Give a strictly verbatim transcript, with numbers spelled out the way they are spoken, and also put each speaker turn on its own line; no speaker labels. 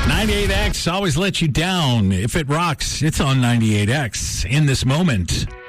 ninety-eight X always lets you down. If it rocks, it's on ninety-eight X in this moment.